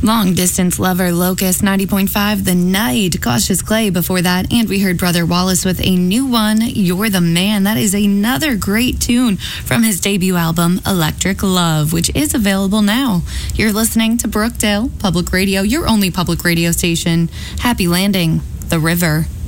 Long Distance Lover, Locust, 90.5, The Night, Cautious Clay before that. And we heard Brother Wallace with a new one, You're the Man. That is another great tune from his debut album, Electric Love, which is available now. You're listening to Brookdale Public Radio, your only public radio station. Happy landing, the river.